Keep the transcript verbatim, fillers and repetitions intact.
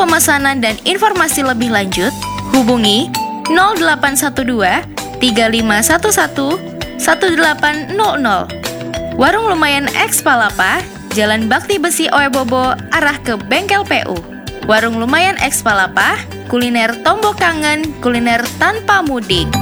pemesanan dan informasi lebih lanjut, hubungi nol delapan satu dua tiga lima satu satu satu delapan nol nol. Warung Lumayan X Palapa, Jalan Bakti Besi Oebobo, arah ke Bengkel P U. Warung Lumayan X Palapa, kuliner tombok kangen, kuliner tanpa mudik.